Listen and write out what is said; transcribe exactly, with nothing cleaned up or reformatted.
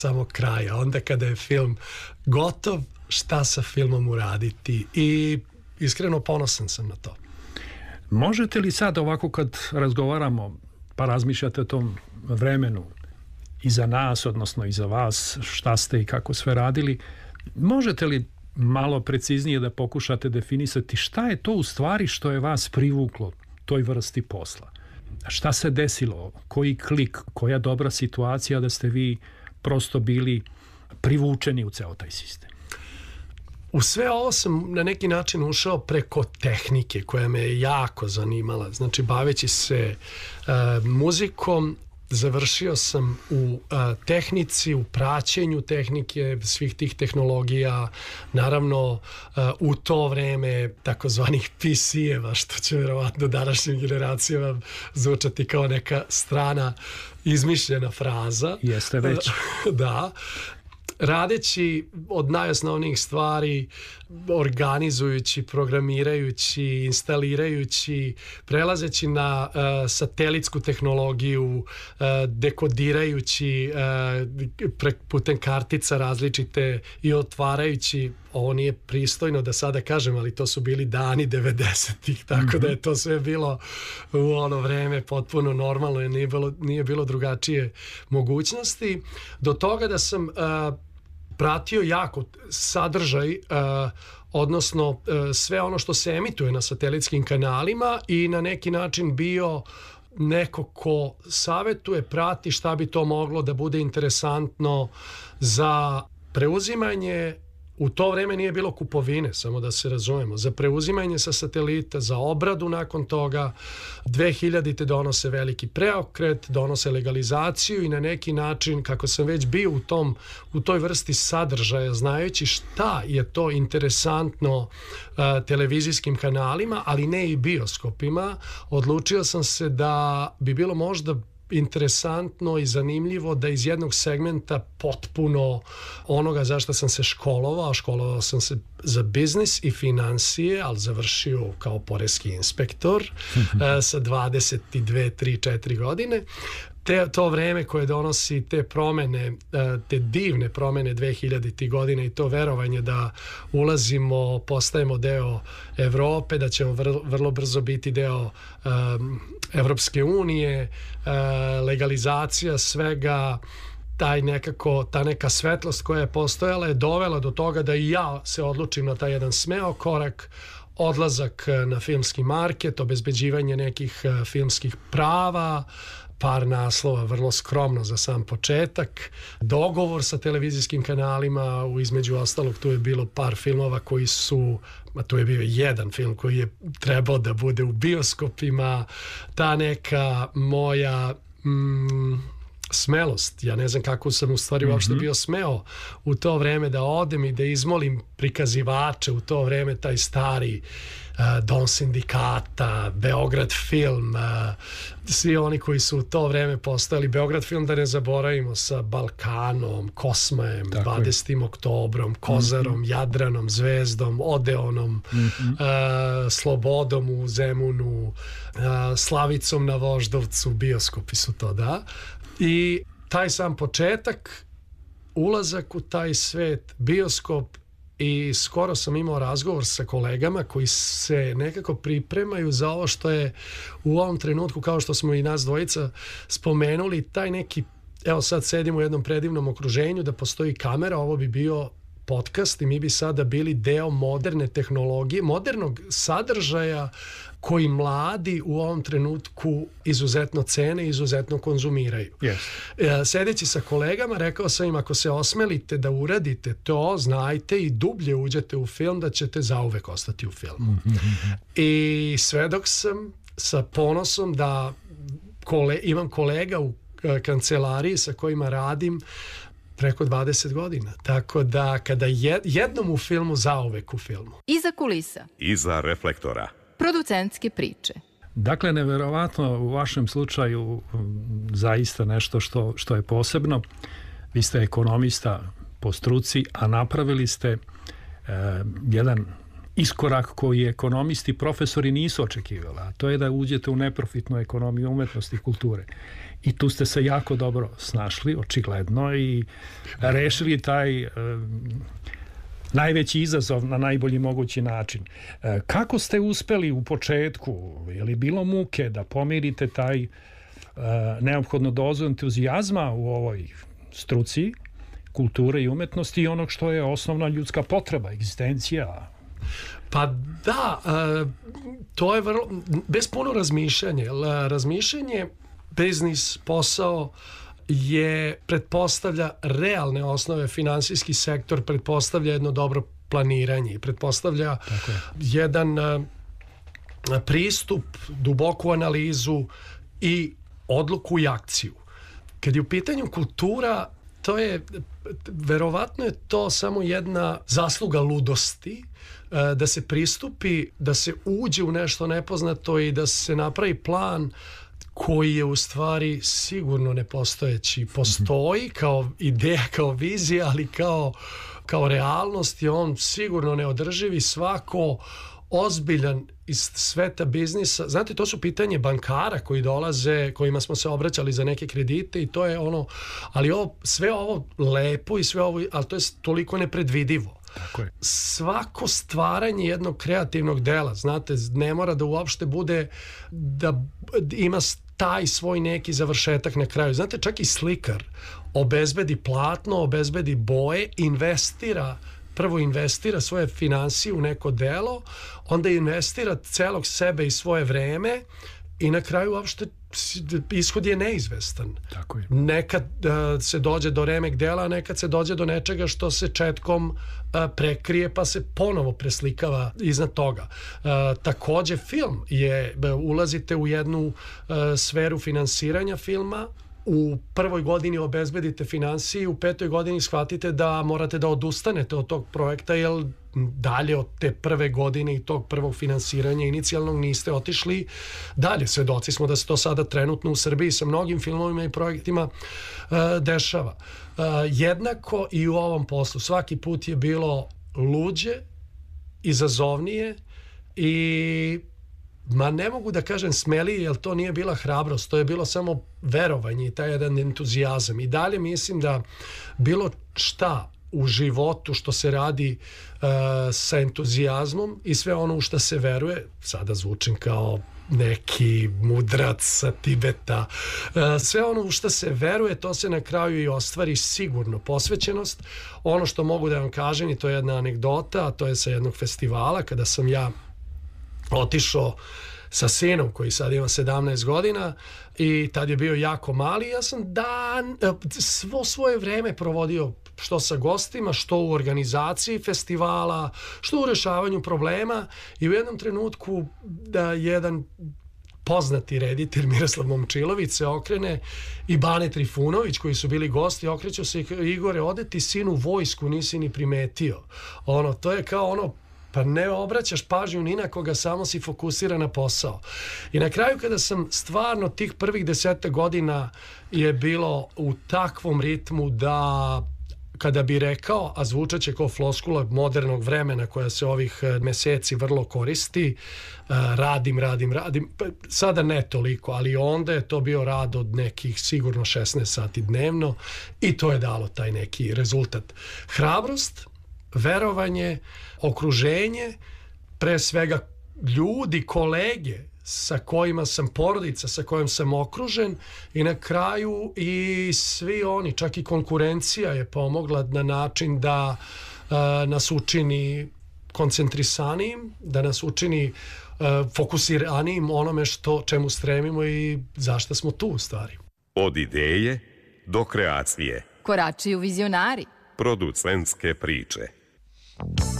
samog kraja. Onda kada je film gotov, šta sa filmom uraditi, i iskreno ponosan sam na to. Možete li sad ovako kad razgovaramo pa razmišljate o tom vremenu iza nas, odnosno iza vas, šta ste i kako sve radili, možete li malo preciznije da pokušate definisati šta je to u stvari što je vas privuklo toj vrsti posla? Šta se desilo? Koji klik, koja dobra situacija da ste vi prosto bili privučeni u ceo taj sistem? U sve ovo sam na neki način ušao preko tehnike koja me je jako zanimala. Znači, baveći se uh, muzikom, završio sam u uh, tehnici, u praćenju tehnike, svih tih tehnologija, naravno uh, u to vreme takozvanih P C-eva, što će vjerovatno današnjim generacijama zvučati kao neka strana izmišljena fraza. Jeste već. Da. Radeći od najosnovnijih stvari, organizujući, programirajući, instalirajući, prelazeći na uh, satelitsku tehnologiju, uh, dekodirajući uh, pre, putem kartica različite i otvarajući, ovo nije pristojno da sada kažem, ali to su bili dani devedesetih, tako mm-hmm. da je to sve bilo u ono vreme potpuno normalno i nije bilo, nije bilo drugačije mogućnosti, do toga da sam uh, pratio jako sadržaj, uh, odnosno uh, sve ono što se emituje na satelitskim kanalima i na neki način bio neko ko savetuje, prati šta bi to moglo da bude interesantno za preuzimanje. U to vreme nije bilo kupovine, samo da se razumemo, za preuzimanje sa satelita, za obradu nakon toga. dve hiljadite donose veliki preokret, donose legalizaciju i na neki način, kako sam već bio u, tom, u toj vrsti sadržaja, znajući šta je to interesantno uh, televizijskim kanalima, ali ne i bioskopima, odlučio sam se da bi bilo možda interesantno i zanimljivo da iz jednog segmenta potpuno onoga za što sam se školovao, školovao sam se za biznis i financije, ali završio kao poreski inspektor sa dvadeset dve, tri, četiri godine. Te, to vreme koje donosi te promene, te divne promene dve hiljadite godine i to verovanje da ulazimo, postajemo deo Evrope, da ćemo vrlo, vrlo brzo biti deo um, Evropske unije, uh, legalizacija svega, taj nekako, ta neka svetlost koja je postojala je dovela do toga da i ja se odlučim na taj jedan smeo korak, odlazak na filmski market, obezbeđivanje nekih uh, filmskih prava, par naslova vrlo skromno za sam početak, dogovor sa televizijskim kanalima, u između ostalog tu je bilo par filmova koji su, a tu je bio jedan film koji je trebao da bude u bioskopima, ta neka moja mm, smelost, ja ne znam kako sam u stvari mm-hmm. uopšte bio smeo u to vreme da odem i da izmolim prikazivače u to vreme, taj stari uh, Don Sindikata, Beograd film, uh, svi oni koji su u to vreme postojali, Beograd film da ne zaboravimo sa Balkanom, Kosmajem, dvadesetim oktobrom, Kozarom, mm-hmm. Jadranom, Zvezdom, Odeonom, mm-hmm. uh, Slobodom u Zemunu, uh, Slavicom na Voždovcu, bioskopi su to, da. I taj sam početak, ulazak u taj svet, bioskop, i skoro sam imao razgovor sa kolegama koji se nekako pripremaju za ovo što je u ovom trenutku, kao što smo i nas dvojica spomenuli, taj neki, evo sad sedimo u jednom predivnom okruženju da postoji kamera, ovo bi bio podcast i mi bi sada bili deo moderne tehnologije, modernog sadržaja koji mladi u ovom trenutku izuzetno cene i izuzetno konzumiraju. Yes. Sedeći sa kolegama, rekao sam im, ako se osmelite da uradite to, znajte i dublje uđete u film, da ćete zauvek ostati u filmu. Mm-hmm. I svedok sam sa ponosom da kole, imam kolega u kancelariji sa kojima radim preko dvadeset godina. Tako da kada jednom u filmu, zauvek u filmu. Iza kulisa. Iza reflektora. Producentske priče. Dakle, neverovatno u vašem slučaju zaista nešto što, što je posebno. Vi ste ekonomista po struci, a napravili ste eh, jedan iskorak koji ekonomisti, profesori nisu očekivali, a to je da uđete u neprofitnu ekonomiju umetnosti i kulture. I tu ste se jako dobro snašli, očigledno, i rešili taj um, najveći izazov na najbolji mogući način. E, kako ste uspeli u početku, je li bilo muke da pomirite taj e, neophodnu dozu entuzijazma u ovoj struci kulture i umetnosti i onog što je osnovna ljudska potreba, egzistencija? Pa da, e, to je vrlo, bez puno razmišljanja. Razmišljanje, biznis, posao je, pretpostavlja realne osnove, finansijski sektor pretpostavlja jedno dobro planiranje i pretpostavlja jedan uh, pristup, duboku analizu i odluku i akciju. Kad je u pitanju kultura, to je, verovatno je to samo jedna zasluga ludosti, uh, da se pristupi, da se uđe u nešto nepoznato i da se napravi plan koji je u stvari sigurno nepostojeći. Postoji kao ideja, kao vizija, ali kao, kao realnost je on sigurno neodrživ i svako ozbiljan iz sveta biznisa. Znate, to su pitanje bankara koji dolaze, kojima smo se obraćali za neke kredite i to je ono, ali ovo, sve ovo lepo i sve ovo, ali to je toliko nepredvidivo. Tako je. Svako stvaranje jednog kreativnog dela, znate, ne mora da uopšte bude da ima taj svoj neki završetak na kraju. Znate, čak i slikar obezbedi platno, obezbedi boje, investira, prvo investira svoje finansije u neko delo, onda investira celog sebe i svoje vreme i na kraju uopšte ishod je neizvestan. Tako je. Nekad uh, se dođe do remek dela, nekad se dođe do nečega što se četkom uh, prekrije pa se ponovo preslikava iznad toga. Uh, takođe film je, ulazite u jednu uh, sferu finansiranja filma, u prvoj godini obezbedite finansije, u petoj godini shvatite da morate da odustanete od tog projekta, jer dalje od te prve godine i tog prvog finansiranja inicijalnog niste otišli dalje. Svedoci smo da se to sada trenutno u Srbiji sa mnogim filmovima i projektima uh, dešava. Uh, jednako i u ovom poslu. Svaki put je bilo luđe, izazovnije i ma ne mogu da kažem smelije, jer to nije bila hrabrost, to je bilo samo verovanje i taj jedan entuzijazam. I dalje mislim da bilo šta u životu što se radi uh, sa entuzijazmom i sve ono u što se veruje, sada zvučim kao neki mudrac sa Tibeta, uh, sve ono u što se veruje, to se na kraju i ostvari sigurno. Posvećenost, ono što mogu da vam kažem, i to je jedna anegdota, a to je sa jednog festivala, kada sam ja otišao sa sinom koji sad ima sedamnaest godina i tad je bio jako mali. Ja sam dan, svo svoje vreme provodio što sa gostima, što u organizaciji festivala, što u rešavanju problema i u jednom trenutku da jedan poznati reditelj Miroslav Momčilović se okrene i Bane Trifunović koji su bili gosti, okreću se i Igore, ode ti sin u vojsku, nisi ni primetio. Ono, to je kao ono, pa ne obraćaš pažnju ni na koga, samo si fokusira na posao. I na kraju kada sam stvarno tih prvih deseta godina je bilo u takvom ritmu da kada bi rekao, a zvučat će kao floskula modernog vremena koja se ovih meseci vrlo koristi, radim, radim, radim, sada ne toliko, ali onda je to bio rad od nekih sigurno šesnaest sati dnevno i to je dalo taj neki rezultat. Hrabrost, verovanje, okruženje, pre svega ljudi, kolege sa kojima sam, porodica sa kojom sam okružen i na kraju i svi oni, čak i konkurencija je pomogla na način da uh, nas učini koncentrisanijim, da nas učini uh, fokusiranijim onome što, čemu stremimo i zašto smo tu u stvari. Od ideje do kreacije. Koračaju vizionari. Producentske priče.